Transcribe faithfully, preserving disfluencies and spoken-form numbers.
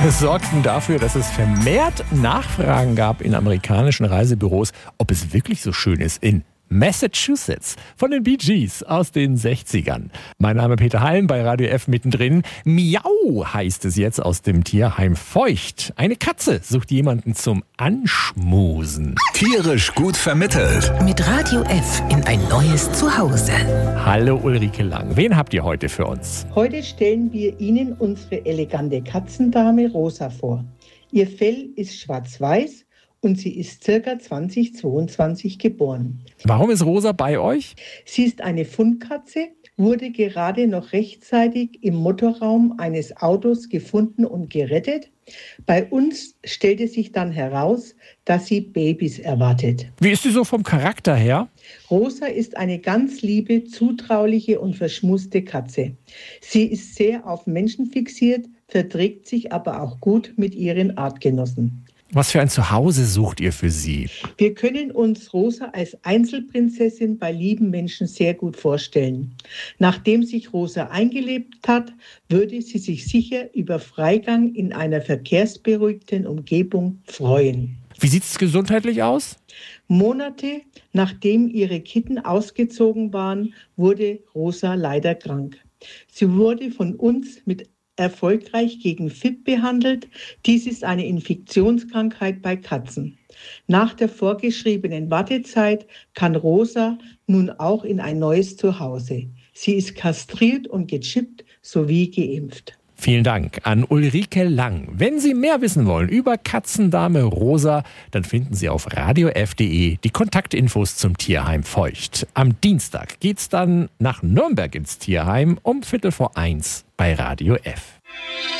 sorgten dafür, dass es vermehrt Nachfragen gab in amerikanischen Reisebüros, ob es wirklich so schön ist in Massachusetts von den Bee Gees aus den sechzigern. Mein Name Peter Hallen, bei Radio F mittendrin. Miau heißt es jetzt aus dem Tierheim Feucht. Eine Katze sucht jemanden zum Anschmusen. Tierisch gut vermittelt. Mit Radio F in ein neues Zuhause. Hallo Ulrike Lang, wen habt ihr heute für uns? Heute stellen wir Ihnen unsere elegante Katzendame Rosa vor. Ihr Fell ist schwarz-weiß und sie ist ca. zweitausendzweiundzwanzig geboren. Warum ist Rosa bei euch? Sie ist eine Fundkatze, wurde gerade noch rechtzeitig im Motorraum eines Autos gefunden und gerettet. Bei uns stellte sich dann heraus, dass sie Babys erwartet. Wie ist sie so vom Charakter her? Rosa ist eine ganz liebe, zutrauliche und verschmuste Katze. Sie ist sehr auf Menschen fixiert, verträgt sich aber auch gut mit ihren Artgenossen. Was für ein Zuhause sucht ihr für sie? Wir können uns Rosa als Einzelprinzessin bei lieben Menschen sehr gut vorstellen. Nachdem sich Rosa eingelebt hat, würde sie sich sicher über Freigang in einer verkehrsberuhigten Umgebung freuen. Wie sieht es gesundheitlich aus? Monate nachdem ihre Kitten ausgezogen waren, wurde Rosa leider krank. Sie wurde von uns mit erfolgreich gegen F I P behandelt. Dies ist eine Infektionskrankheit bei Katzen. Nach der vorgeschriebenen Wartezeit kann Rosa nun auch in ein neues Zuhause. Sie ist kastriert und gechippt sowie geimpft. Vielen Dank an Ulrike Lang. Wenn Sie mehr wissen wollen über Katzendame Rosa, dann finden Sie auf radio f punkt de die Kontaktinfos zum Tierheim Feucht. Am Dienstag geht's dann nach Nürnberg ins Tierheim um Viertel vor eins bei Radio F.